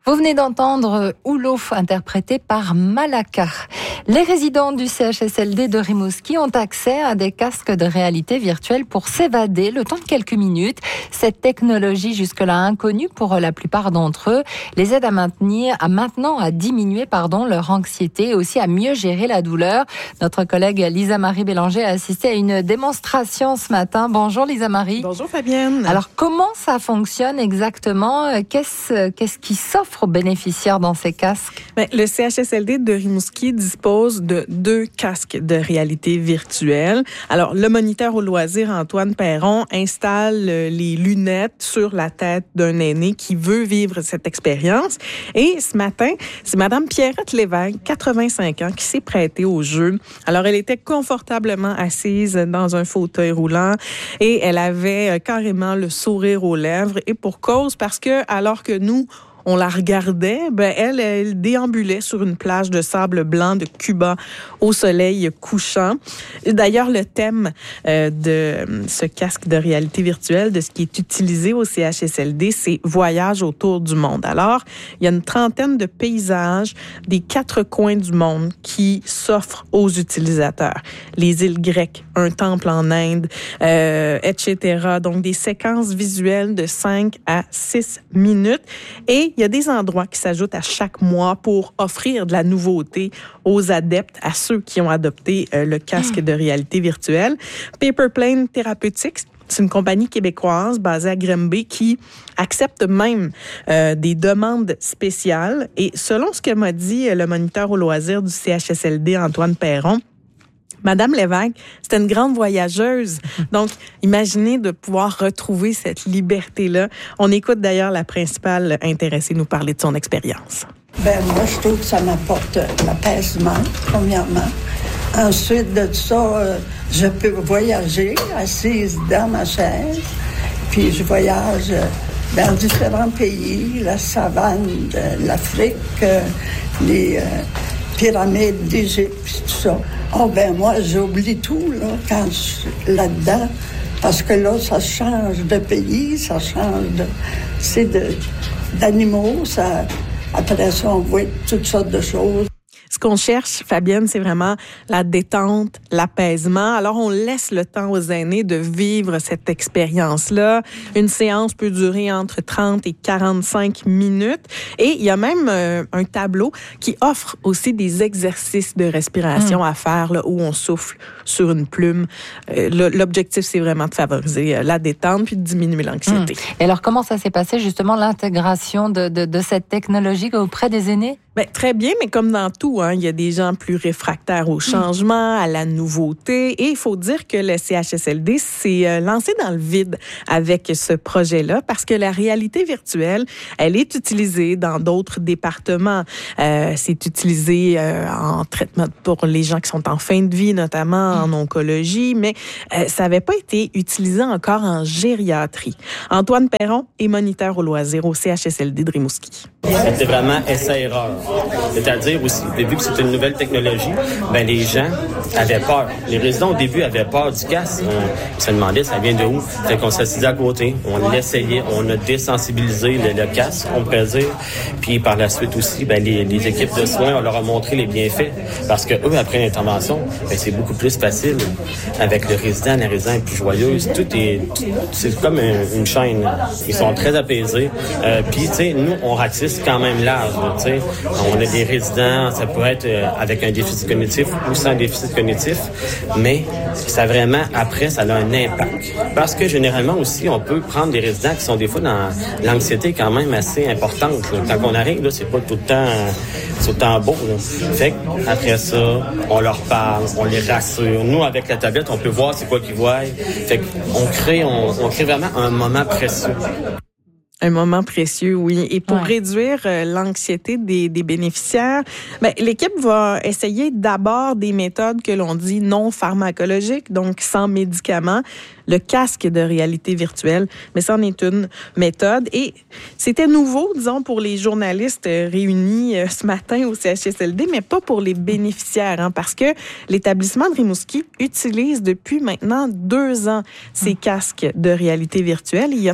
Vous venez d'entendre Oulo, interprété par Malaka. Les résidents du CHSLD de Rimouski ont accès à des casques de réalité virtuelle pour s'évader le temps de quelques minutes. Cette technologie, jusque-là inconnue pour la plupart d'entre eux, les aide à diminuer leur anxiété et aussi à mieux gérer la douleur. Notre collègue Lisa-Marie Bélanger a assisté à une démonstration ce matin. Bonjour Lisa-Marie. Bonjour Fabienne. Alors comment ça fonctionne exactement? Qu'est-ce qui s'offre aux bénéficiaires dans ces casques? Le CHSLD de Rimouski dispose de 2 casques de réalité virtuelle. Alors, le moniteur au loisir Antoine Perron installe les lunettes sur la tête d'un aîné qui veut vivre cette expérience. Et ce matin, c'est Madame Pierrette Lévesque, 85 ans, qui s'est prêtée au jeu. Alors, elle était confortablement assise dans un fauteuil roulant et elle avait carrément le sourire aux lèvres. Et pour cause, parce que alors que nous, on la regardait, elle déambulait sur une plage de sable blanc de Cuba au soleil couchant. D'ailleurs, le thème de ce casque de réalité virtuelle, de ce qui est utilisé au CHSLD, c'est « Voyage autour du monde ». Alors, il y a une trentaine de paysages des 4 coins du monde qui s'offrent aux utilisateurs. Les îles grecques, un temple en Inde, etc. Donc, des séquences visuelles de 5 à 6 minutes. Et il y a des endroits qui s'ajoutent à chaque mois pour offrir de la nouveauté aux adeptes, à ceux qui ont adopté le casque de réalité virtuelle. Paperplane Therapeutics, c'est une compagnie québécoise basée à Granby qui accepte même des demandes spéciales. Et selon ce que m'a dit le moniteur au loisir du CHSLD, Antoine Perron, Madame Lévesque, c'était une grande voyageuse. Donc, imaginez de pouvoir retrouver cette liberté-là. On écoute d'ailleurs la principale intéressée nous parler de son expérience. Moi, je trouve que ça m'apporte l'apaisement, premièrement. Ensuite de ça, je peux voyager assise dans ma chaise. Puis, je voyage dans différents pays, la savane de l'Afrique, les pyramides d'Égypte, tout ça. Moi, j'oublie tout, là, quand je suis là-dedans, parce que là, ça change de pays, ça change d'animaux, après ça, on voit toutes sortes de choses. Ce qu'on cherche, Fabienne, c'est vraiment la détente, l'apaisement. Alors, on laisse le temps aux aînés de vivre cette expérience-là. Une séance peut durer entre 30 et 45 minutes. Et il y a même un tableau qui offre aussi des exercices de respiration à faire, là, où on souffle sur une plume. L'objectif, c'est vraiment de favoriser la détente puis de diminuer l'anxiété. Et alors, comment ça s'est passé, justement, l'intégration de cette technologie auprès des aînés? Très bien, mais comme dans tout, il y a des gens plus réfractaires au changement, à la nouveauté. Et il faut dire que le CHSLD s'est lancé dans le vide avec ce projet-là parce que la réalité virtuelle, elle est utilisée dans d'autres départements. C'est utilisé en traitement pour les gens qui sont en fin de vie, notamment en oncologie, mais ça n'avait pas été utilisé encore en gériatrie. Antoine Perron est moniteur au loisir au CHSLD de Rimouski. C'était vraiment essai-erreur. C'est-à-dire aussi, au début que c'était une nouvelle technologie, les gens avaient peur. Les résidents, au début, avaient peur du casque. Ils se demandaient, ça vient de où? Fait qu'on s'assisait à côté, on l'essayait, on a désensibilisé le casque, on pourrait dire. Puis par la suite aussi, les équipes de soins, on leur a montré les bienfaits. Parce que eux, après l'intervention, c'est beaucoup plus facile. Avec le résident, la résidente est plus joyeuse. C'est comme une chaîne. Ils sont très apaisés. Puis, tu sais, nous, on ratisse quand même large, tu sais. On a des résidents, ça pourrait être avec un déficit cognitif ou sans déficit cognitif, mais ça vraiment, après, ça a un impact. Parce que généralement aussi, on peut prendre des résidents qui sont des fois dans l'anxiété quand même assez importante. Là. Quand on arrive, là, c'est pas tout le temps beau. Là. Fait qu'après ça, on leur parle, on les rassure. Nous, avec la tablette, on peut voir c'est quoi qu'ils voient. Fait qu'on crée vraiment un moment précieux. Un moment précieux, oui. Et pour réduire l'anxiété des bénéficiaires, l'équipe va essayer d'abord des méthodes que l'on dit non pharmacologiques, donc sans médicaments. le casque de réalité virtuelle. Mais ça en est une méthode. Et c'était nouveau, disons, pour les journalistes réunis ce matin au CHSLD, mais pas pour les bénéficiaires, hein, parce que l'établissement de Rimouski utilise depuis maintenant 2 ans ces casques de réalité virtuelle. Il y a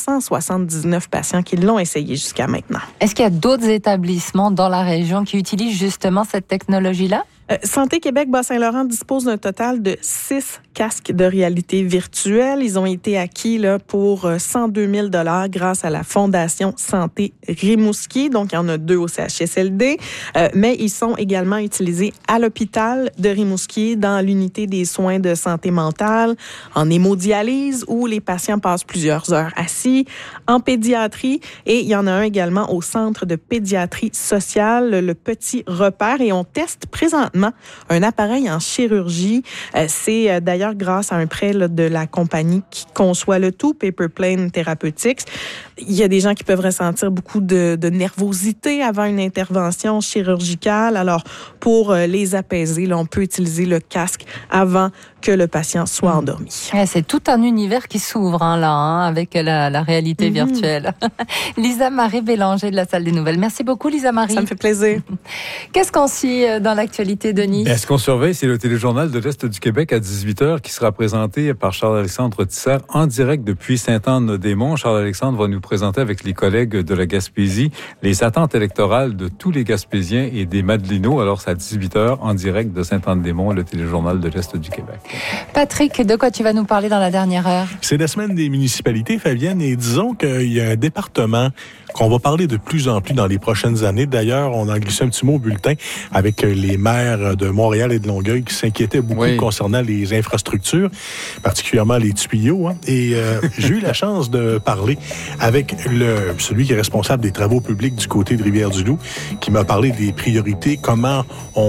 379 patients qui l'ont essayé jusqu'à maintenant. Est-ce qu'il y a d'autres établissements dans la région qui utilisent justement cette technologie-là? Santé Québec Bas-Saint-Laurent dispose d'un total de 6 casques de réalité virtuelle. Ils ont été acquis là, pour 102 000 $ grâce à la Fondation Santé Rimouski. Donc, il y en a 2 au CHSLD, mais ils sont également utilisés à l'hôpital de Rimouski dans l'unité des soins de santé mentale, en hémodialyse où les patients passent plusieurs heures assis, en pédiatrie, et il y en a un également au centre de pédiatrie sociale, le Petit Repère, et on teste présentement un appareil en chirurgie. C'est d'ailleurs grâce à un prêt là, de la compagnie qui conçoit le tout, Paperplane Therapeutics. Il y a des gens qui peuvent ressentir beaucoup de nervosité avant une intervention chirurgicale. Alors, pour les apaiser, là, on peut utiliser le casque avant que le patient soit endormi. C'est tout un univers qui s'ouvre là, avec la réalité virtuelle. Lisa Marie Bélanger de la Salle des Nouvelles. Merci beaucoup, Lisa Marie. Ça me fait plaisir. Qu'est-ce qu'on suit dans l'actualité, Denis? Ce qu'on surveille, c'est le téléjournal de l'Est du Québec à 18h qui sera présenté par Charles-Alexandre Tisser en direct depuis Sainte-Anne-des-Monts. Charles-Alexandre va nous présenter avec les collègues de la Gaspésie les attentes électorales de tous les Gaspésiens et des Madelinots. Alors, c'est à 18h en direct de Sainte-Anne-des-Monts, le téléjournal de l'Est du Québec. Patrick, de quoi tu vas nous parler dans la dernière heure? C'est la semaine des municipalités, Fabienne, et disons qu'il y a un département qu'on va parler de plus en plus dans les prochaines années. D'ailleurs, on a glissé un petit mot au bulletin avec les maires de Montréal et de Longueuil qui s'inquiétaient beaucoup concernant les infrastructures, particulièrement les tuyaux. Et j'ai eu la chance de parler avec celui qui est responsable des travaux publics du côté de Rivière-du-Loup, qui m'a parlé des priorités, comment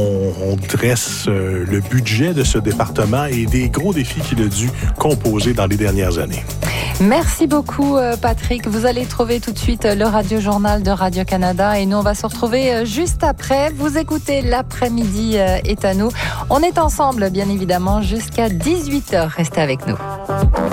on dresse le budget de ce département et des gros défis qu'il a dû composer dans les dernières années. Merci beaucoup, Patrick. Vous allez trouver tout de suite le Radio-Journal de Radio-Canada et nous, on va se retrouver juste après. Vous écoutez L'après-midi est à nous. On est ensemble, bien évidemment, jusqu'à 18h. Restez avec nous.